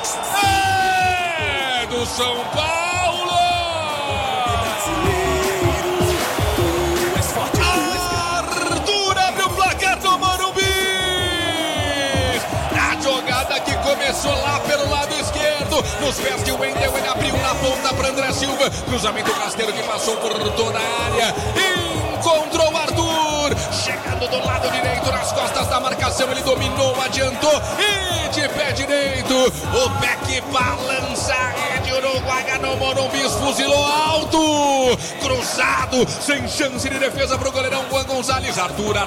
É do São Paulo! Arthur abre o placar do Morumbi! A jogada que começou lá pelo lado esquerdo, nos pés de Wendel, ele abriu na ponta para André Silva, cruzamento rasteiro que passou por toda a área, encontrou o Arthur, chegando do lado direito, nas costas da marcação, ele dominou, adiantou e de pé direito, o pé que balança a rede uruguaia no Morumbi, fuzilou alto, cruzado, sem chance de defesa para o goleirão Juan Gonzalez. Arthur,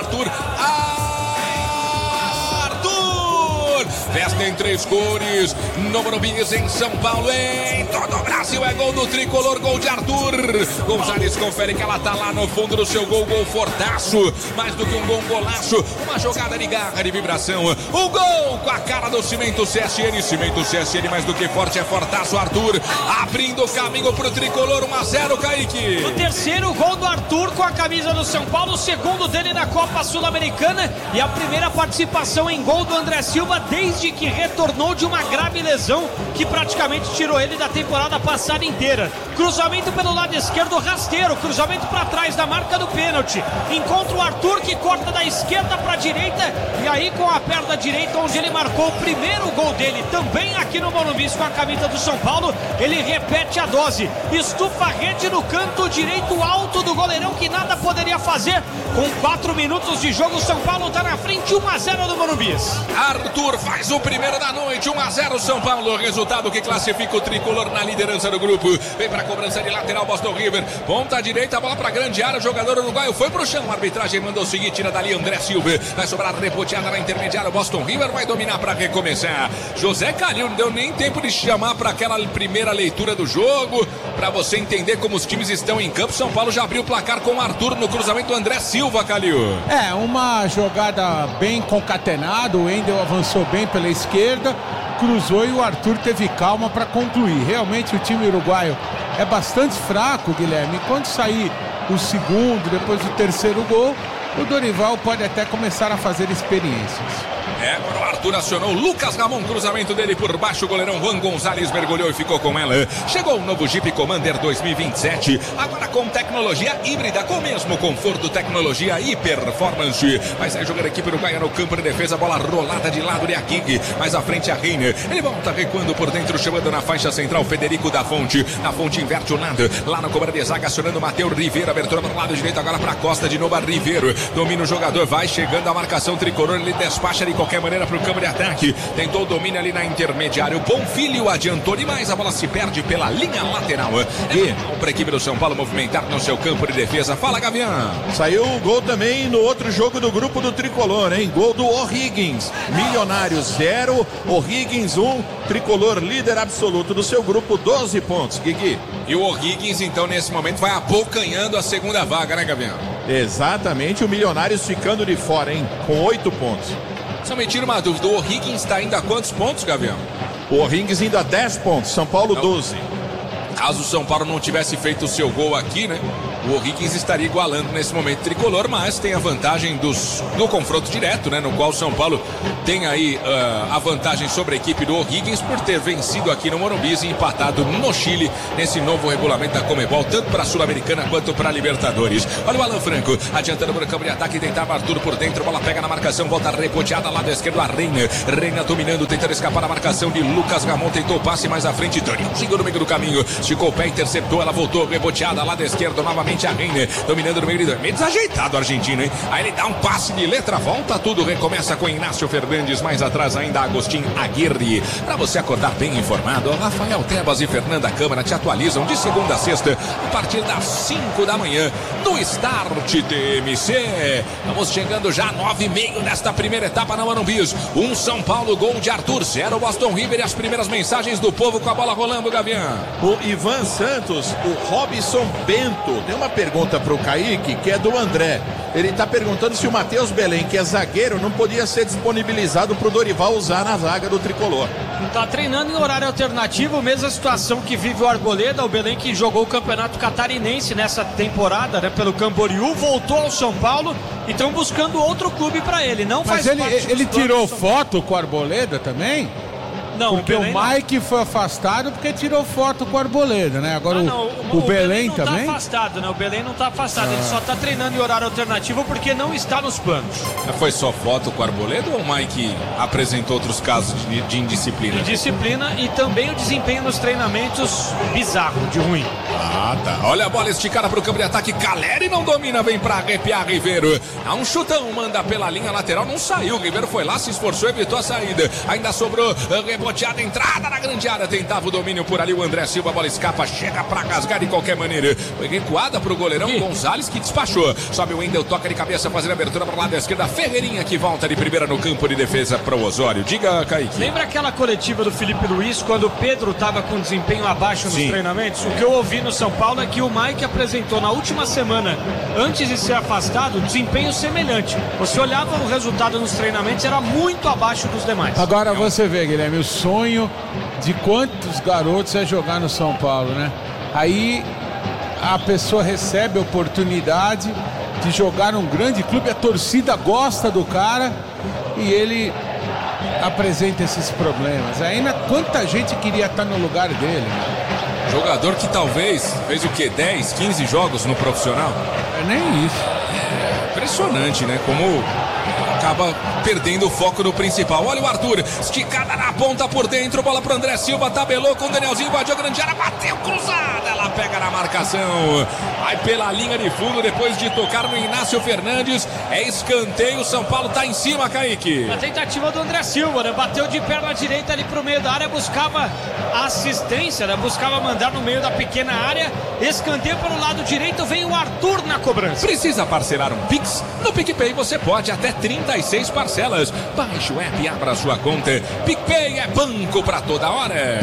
festa em três cores, no Morumbi, em São Paulo, em todo o Brasil, é gol do tricolor, gol de Arthur. Gonzalez confere que ela tá lá no fundo do seu gol, gol fortaço, mais do que um gol, golaço, uma jogada de garra, de vibração, um gol com a cara do Cimento CSN, mais do que forte, é fortaço. Arthur abrindo o caminho pro tricolor, 1-0, Kaique. O terceiro gol do Arthur com a camisa do São Paulo, o segundo dele na Copa Sul-Americana e a primeira participação em gol do André Silva desde que retornou de uma grave lesão que praticamente tirou ele da temporada passada inteira. Cruzamento pelo lado esquerdo, rasteiro, cruzamento para trás da marca do pênalti, encontra o Arthur que corta da esquerda para a direita e aí com a perna direita onde ele marcou o primeiro gol dele, também aqui no Morumbi com a camisa do São Paulo, ele repete a dose, estufa a rede no canto direito alto do goleirão que nada poderia fazer. Com 4 minutos de jogo, o São Paulo está na frente, 1-0 do Morumbi. Arthur faz o primeiro da noite, 1-0 São Paulo, resultado que classifica o tricolor na liderança do grupo. Vem para a cobrança de lateral Boston River, ponta direita, bola para grande área, o jogador uruguaio foi pro chão, a arbitragem mandou seguir, tira dali André Silva, vai sobrar repoteada na intermediária, o Boston River vai dominar para recomeçar. José Calil não deu nem tempo de chamar para aquela primeira leitura do jogo, para você entender como os times estão em campo. São Paulo já abriu o placar com o Arthur no cruzamento do André Silva, Calil. É, uma jogada bem concatenada, o Wendel avançou bem pela esquerda, cruzou e o Arthur teve calma para concluir. Realmente o time uruguaio é bastante fraco, Guilherme. Quando sair o segundo, depois do terceiro gol, o Dorival pode até começar a fazer experiências. Agora o Arthur acionou o Lucas Ramon, cruzamento dele por baixo, o goleirão Juan Gonzalez mergulhou e ficou com ela. Chegou o novo Jeep Commander 2027, agora com tecnologia híbrida, com o mesmo conforto, tecnologia e performance. Mas aí jogando a equipe uruguaia no campo de defesa, bola rolada de lado de Aking, mais à frente a Reiner, ele volta recuando por dentro, chamando na faixa central Federico da Fonte inverte o lado, lá no comando de zaga, acionando o Matheus Ribeiro, abertura para o lado direito, agora para a Costa, de novo a Ribeiro, domina o jogador, vai chegando a marcação tricolor, ele despacha de qualquer maneira para o campo de ataque, tentou o domínio ali na intermediária, o Bonfilho adiantou demais, a bola se perde pela linha lateral, para a equipe do São Paulo movimentar no seu campo de defesa. Fala, Gavião. Saiu o gol também no outro jogo do grupo do tricolor, hein? Gol do O'Higgins, Milionários 0, O'Higgins 1, tricolor líder absoluto do seu grupo, 12 pontos, Guigui. E o O'Higgins então nesse momento vai abocanhando a segunda vaga, né, Gavião? Exatamente, o Milionários ficando de fora, hein? Com 8 pontos. Só me tira uma dúvida, o O'Higgins está indo a quantos pontos, Gavião? O O'Higgins indo a 10 pontos, São Paulo 12. Caso o São Paulo não tivesse feito o seu gol aqui, né? O O'Higgins estaria igualando nesse momento tricolor, mas tem a vantagem do confronto direto, né? No qual o São Paulo tem aí a vantagem sobre a equipe do O'Higgins por ter vencido aqui no Morumbi e empatado no Chile nesse novo regulamento da Conmebol, tanto para a Sul-Americana quanto para a Libertadores. Olha o Alan Franco, adiantando para o campo de ataque, tentava Arthur por dentro, bola pega na marcação, volta repoteada, lado esquerdo a Reina dominando, tentando escapar da marcação de Lucas Ramon, tentou o passe mais à frente, Daniel chegou no meio do caminho, esticou o pé, interceptou, ela voltou, reboteada, lado esquerdo, novamente a Reina, dominando no meio desajeitado o argentino, hein? Aí ele dá um passe de letra, volta tudo, recomeça com Inácio Fernandes, mais atrás ainda Agostinho Aguirre. Para você acordar bem informado, Rafael Tebas e Fernanda Câmara te atualizam de segunda a sexta, a partir das 5 da manhã, no Start TMC. Vamos chegando já a 9h30 nesta primeira etapa na Morumbi. São Paulo, gol de Arthur, 0 Boston River, e as primeiras mensagens do povo com a bola rolando, Gavião. O Ivan Santos, o Robson Bento, tem uma pergunta pro Kaique, que é do André. Ele tá perguntando se o Matheus Belém, que é zagueiro, não podia ser disponibilizado pro Dorival usar na zaga do tricolor. Tá treinando em horário alternativo, mesma situação que vive o Arboleda, o Belém que jogou o Campeonato Catarinense nessa temporada, né, pelo Camboriú, voltou ao São Paulo e estão buscando outro clube para ele. Não Mas faz ele tirou foto com o Arboleda também? Não, porque o Mike foi afastado porque tirou foto com o Arboleda, né? Agora o Belém também? Não tá afastado, né? O Belém não tá afastado, ele só tá treinando em horário alternativo porque não está nos planos. Foi só foto com o Arboleda ou o Mike apresentou outros casos de indisciplina? Indisciplina e também o desempenho nos treinamentos bizarro, de ruim. Ah, tá. Olha a bola esticada pro campo de ataque. Caleri não domina, vem pra arrepiar Ribeiro. Dá um chutão, manda pela linha lateral, não saiu. Ribeiro foi lá, se esforçou, evitou a saída. Ainda sobrou reboteada, entrada na grande área. Tentava o domínio por ali o André Silva. A bola escapa, chega pra rasgar de qualquer maneira. Foi recuada pro goleirão Gonzalez que despachou. Sobe o Wendel, toca de cabeça, fazendo abertura pro lado da esquerda. Ferreirinha que volta de primeira no campo de defesa pro Osório. Diga, Kaique. Lembra aquela coletiva do Felipe Luiz quando o Pedro tava com desempenho abaixo nos treinamentos? O que eu ouvi no São Paulo é que o Mike apresentou na última semana, antes de ser afastado, desempenho semelhante. Você olhava o resultado nos treinamentos, era muito abaixo dos demais. Agora você vê, Guilherme, o sonho de quantos garotos é jogar no São Paulo, né? Aí a pessoa recebe a oportunidade de jogar num grande clube, a torcida gosta do cara e ele apresenta esses problemas. Ainda quanta gente queria estar no lugar dele, né? Jogador que talvez fez o quê? 10, 15 jogos no profissional? É nem isso. Impressionante, né? Como acaba perdendo o foco do principal. Olha o Arthur, esticada na ponta por dentro, bola pro André Silva, tabelou com o Danielzinho, invadiu a grande área, bateu cruzada, ela pega na marcação, vai pela linha de fundo depois de tocar no Inácio Fernandes, é escanteio, São Paulo tá em cima, Kaique. A tentativa do André Silva, né? Bateu de perna direita ali pro meio da área, buscava assistência, né? Buscava mandar no meio da pequena área, escanteio pelo lado direito, vem o Arthur na cobrança. Precisa parcelar um Pix? No PicPay você pode até 36 parcelas. Baixe o app e abra sua conta. PicPay é banco pra toda hora.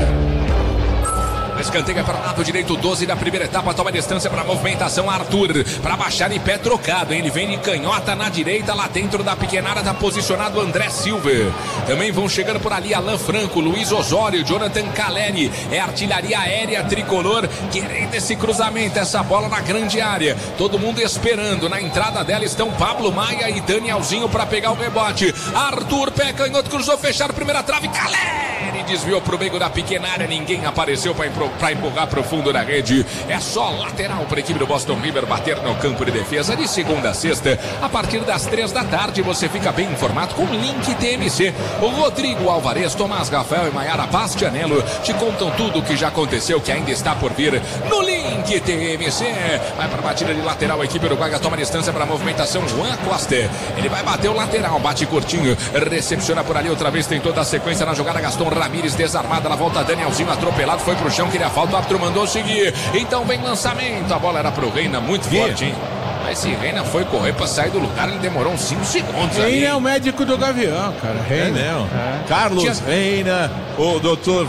Escanteia para o lado direito, 12 da primeira etapa, toma distância para a movimentação, Arthur, para baixar em pé trocado, hein? Ele vem de canhota na direita, lá dentro da pequena área está posicionado André Silva. Também vão chegando por ali Alan Franco, Luiz Osório, Jonathan Caleri, é artilharia aérea tricolor, querendo esse cruzamento, essa bola na grande área, todo mundo esperando, na entrada dela estão Pablo Maia e Danielzinho para pegar o rebote, Arthur, pé canhoto, cruzou, fechar primeira trave, Caleri desviou para o meio da pequena área, ninguém apareceu para empurrar para o fundo da rede. É só lateral para a equipe do Boston River bater no campo de defesa de segunda a sexta. A partir das 3 da tarde você fica bem informado com o Link TMC. O Rodrigo Alvarez, Tomás Rafael e Maiara Bastianello te contam tudo o que já aconteceu, que ainda está por vir no Link TMC. Vai para a batida de lateral, a equipe uruguaia toma distância para a movimentação. Juan Costa, ele vai bater o lateral, bate curtinho, recepciona por ali outra vez, tem toda a sequência na jogada. Gaston Ramírez desarmada, na volta Danielzinho atropelado, foi pro chão, queria falta, o árbitro mandou seguir, então vem lançamento, a bola era pro Reina, muito forte, hein? Mas se Reina foi correr pra sair do lugar, ele demorou uns 5 segundos. Reina é o médico do Gavião, cara. Reina. É mesmo. Carlos Reina, o doutor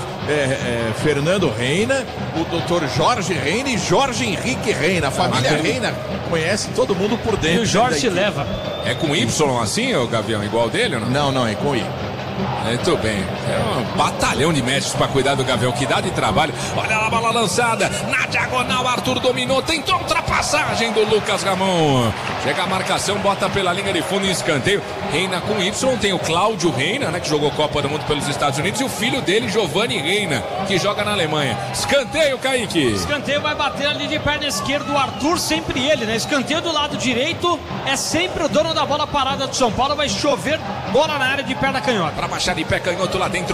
Fernando Reina, o doutor Jorge Reina e Jorge Henrique Reina. A família Reina conhece todo mundo por dentro. E o Jorge se leva. É com Y assim, o Gavião, igual dele ou não? Não, é com I. Muito bem, é um batalhão de médicos para cuidar do Gavião, que dá de trabalho. Olha lá a bola lançada, na diagonal, Arthur dominou, tentou ultrapassagem do Lucas Ramon. Chega a marcação, bota pela linha de fundo em escanteio. Reina com Y, tem o Cláudio Reina, né, que jogou Copa do Mundo pelos Estados Unidos, e o filho dele, Giovanni Reina, que joga na Alemanha. Escanteio, Kaique. Escanteio vai bater ali de perna esquerda, o Arthur, sempre ele, né? Escanteio do lado direito, é sempre o dono da bola parada do São Paulo, vai chover bola na área de perna canhota. Para baixar de pé canhoto lá dentro.